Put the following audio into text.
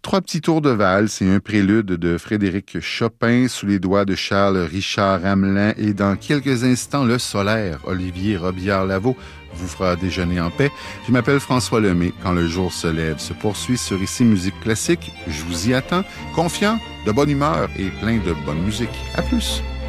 3 petits tours de valse et un prélude de Frédéric Chopin sous les doigts de Charles Richard Hamelin. Et dans quelques instants, le solaire, Olivier Robillard-Lavaux, vous fera déjeuner en paix. Je m'appelle François Lemay. Quand le jour se lève se poursuit sur Ici Musique Classique. Je vous y attends, confiant, de bonne humeur et plein de bonne musique. À plus!